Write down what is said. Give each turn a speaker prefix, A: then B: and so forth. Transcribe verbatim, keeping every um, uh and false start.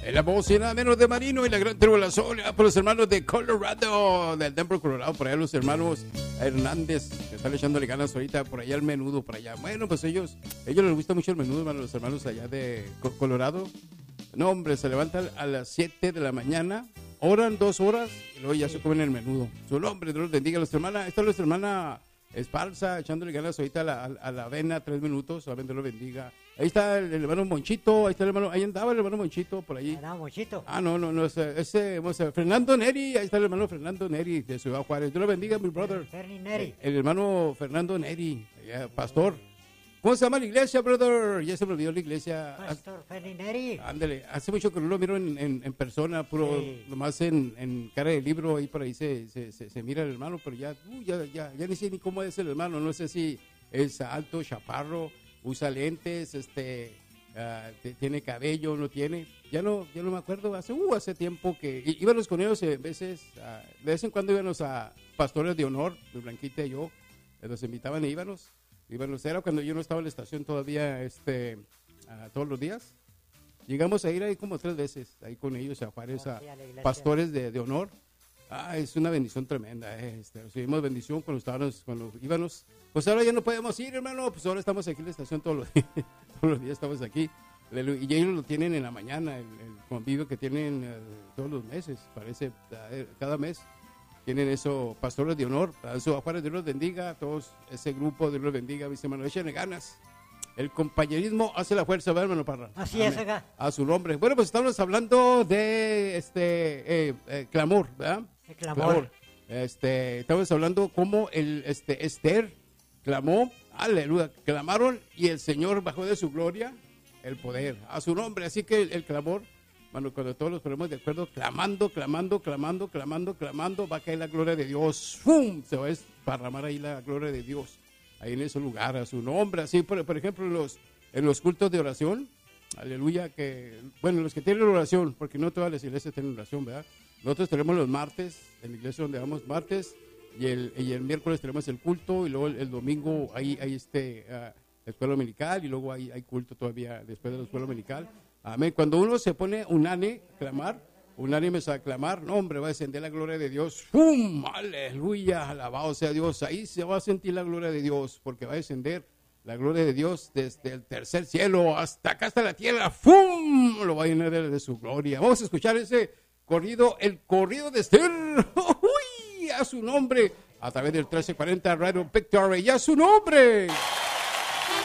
A: En la voz y nada menos de Marino y la gran tribulación por los hermanos de Colorado, del Denver, Colorado, por allá los hermanos Hernández, que están echándole ganas ahorita, por allá el menudo, por allá. Bueno, pues ellos, ellos les gusta mucho el menudo, hermano, los hermanos allá de Colorado. No, hombre, se levantan a las siete de la mañana, oran dos horas y luego ya se comen el menudo. Su nombre, Dios los bendiga. Los hermanas, esta es nuestra hermana Esparza, echándole ganas ahorita a la, a la avena, tres minutos, a ver, Dios lo bendiga. Ahí está el, el hermano Monchito, ahí está el hermano, ahí andaba el hermano Monchito, por ahí.
B: Ah, Monchito.
A: Ah, no, no, no, ese, ese vamos a ver, Fernando Neri, ahí está el hermano Fernando Neri, de Ciudad Juárez. Dios lo bendiga, mi brother.
B: Ferni Neri.
A: El, el hermano Fernando Neri, allá, pastor. ¿Cómo se llama la iglesia, brother? Ya se me olvidó la iglesia.
B: Pastor Ferni Neri.
A: Ándale, hace mucho que no lo miro en, en, en persona, puro,
B: Sí.
A: nomás en, en cara de libro, ahí por ahí se, se, se, se mira el hermano, pero ya, uh, ya, ya, ya ni sé ni cómo es el hermano, no sé si es alto, chaparro, usa lentes, este, uh, tiene cabello, no tiene, ya no, ya no me acuerdo, hace, uh, hace tiempo que í- íbamos con ellos en veces, uh, de vez en cuando íbamos a pastores de honor, de Blanquita y yo, eh, nos invitaban e íbamos. Íbamos, era cuando yo no estaba en la estación todavía, este, uh, todos los días. Llegamos a ir ahí como tres veces, ahí con ellos a Juárez, a
B: Sí, a la iglesia.
A: pastores de, de honor. Ah, es una bendición tremenda, eh. este, recibimos bendición cuando estábamos, cuando íbamos. Pues ahora ya no podemos ir, hermano, pues ahora estamos aquí en la estación todos los días, todos los días estamos aquí. Aleluya. Y ellos lo tienen en la mañana, el, el convivio que tienen eh, todos los meses, parece, eh, cada mes. Tienen eso, pastores de honor, a eso, a Juárez, Dios los bendiga, a todos ese grupo, Dios los bendiga, mis hermanos, échenle ganas. El compañerismo hace la fuerza, ¿verdad, hermano Parra?
B: Así es, acá.
A: A su nombre. Bueno, pues estamos hablando de este eh, eh, clamor, ¿verdad?
B: El clamor.
A: Este, estamos hablando cómo el este Esther clamó, aleluya, clamaron y el Señor bajó de su gloria el poder a su nombre. Así que el, el clamor, bueno, cuando todos nos ponemos de acuerdo, clamando, clamando, clamando, clamando, clamando, va a caer la gloria de Dios. ¡Fum! Se va a esparramar ahí la gloria de Dios, ahí en ese lugar, a su nombre. Así, por, por ejemplo, en los, en los cultos de oración, aleluya, que, bueno, los que tienen oración, porque no todas las iglesias tienen oración, ¿verdad? Nosotros tenemos los martes, en la iglesia donde vamos martes, y el, y el miércoles tenemos el culto, y luego el, el domingo hay, hay este, uh, la escuela dominical, y luego hay, hay culto todavía después de la escuela dominical. Amén. Cuando uno se pone unánime a clamar, unánime a clamar, no, hombre, va a descender la gloria de Dios. ¡Pum! Aleluya, alabado sea Dios. Ahí se va a sentir la gloria de Dios, porque va a descender la gloria de Dios desde el tercer cielo hasta acá, hasta la tierra. ¡Fum! Lo va a llenar de, de su gloria. Vamos a escuchar ese corrido, el corrido de Esther. ¡Uy! A su nombre, a través del trece cuarenta Radio Victory. ¡Y a su nombre!